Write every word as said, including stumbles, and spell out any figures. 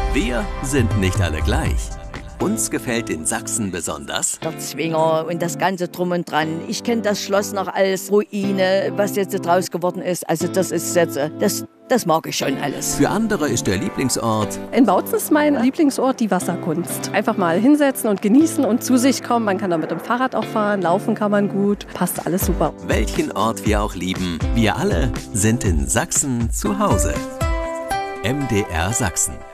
Wir sind nicht alle gleich. Uns gefällt in Sachsen besonders der Zwinger und das Ganze drum und dran. Ich kenne das Schloss noch als Ruine, was jetzt draus geworden ist. Also das ist jetzt, das, das mag ich schon alles. Für andere ist der Lieblingsort In Bautzen ist mein Lieblingsort die Wasserkunst. Einfach mal hinsetzen und genießen und zu sich kommen. Man kann da mit dem Fahrrad auch fahren, laufen kann man gut. Passt alles super. welchen Ort wir auch lieben. Wir alle sind in Sachsen zu Hause. M D R Sachsen.